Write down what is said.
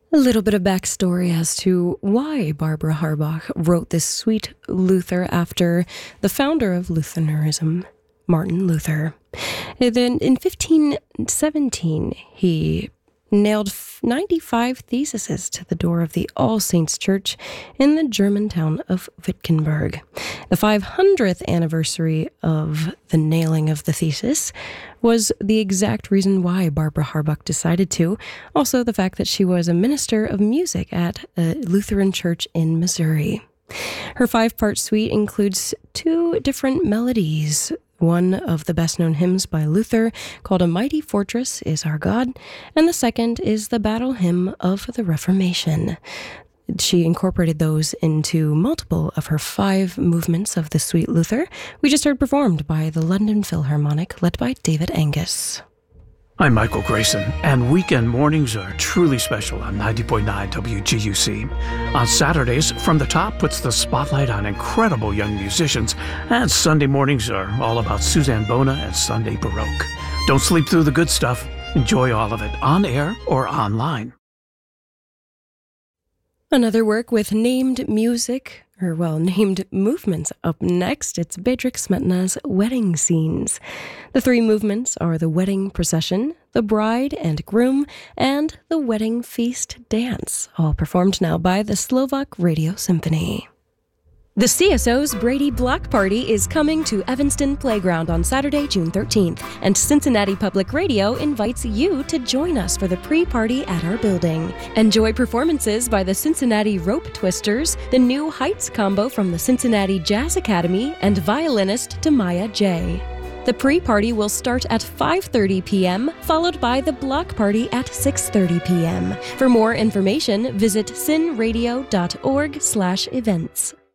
A little bit of backstory as to why Barbara Harbach wrote this suite Luther after the founder of Lutheranism, Martin Luther. And then in 1517, he nailed 95 theses to the door of the All Saints Church in the German town of Wittenberg. The 500th anniversary of the nailing of the thesis was the exact reason why Barbara Harbach decided to. Also, the fact that she was a minister of music at a Lutheran church in Missouri. Her 5-part suite includes 2 different melodies. One of the best-known hymns by Luther, called A Mighty Fortress is Our God, and the second is the Battle Hymn of the Reformation. She incorporated those into multiple of her 5 movements of the Suite Luther. We just heard performed by the London Philharmonic, led by David Angus. I'm Michael Grayson, and weekend mornings are truly special on 90.9 WGUC. On Saturdays, From the Top puts the spotlight on incredible young musicians, and Sunday mornings are all about Suzanne Bona and Sunday Baroque. Don't sleep through the good stuff. Enjoy all of it, on air or online. Another work with named movements up next. It's Bedřich Smetana's Wedding Scenes. The 3 movements are the wedding procession, the bride and groom, and the wedding feast dance, all performed now by the Slovak Radio Symphony. The CSO's Brady Block Party is coming to Evanston Playground on Saturday, June 13th, and Cincinnati Public Radio invites you to join us for the pre-party at our building. Enjoy performances by the Cincinnati Rope Twisters, the New Heights combo from the Cincinnati Jazz Academy, and violinist Demaya J. The pre-party will start at 5:30 p.m., followed by the block party at 6:30 p.m. For more information, visit cinradio.org/events.